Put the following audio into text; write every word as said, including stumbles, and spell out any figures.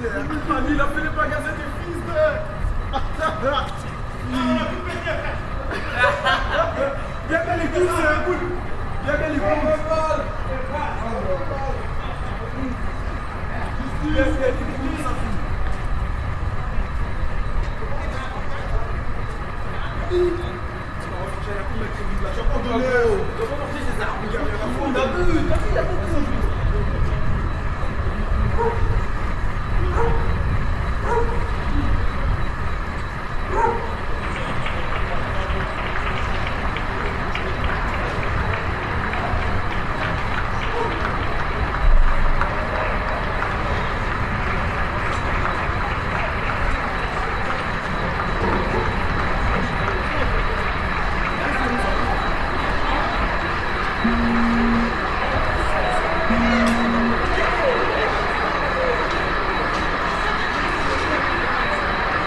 Il a fait les magasins des fils de... Viens bien les coups, c'est un boule. Viens bien les coups. Viens bien les coups, ça finit. J'ai la coupe avec ce là. J'ai pas donné. J'ai pas porté ses armes. Il a vu, il a vu.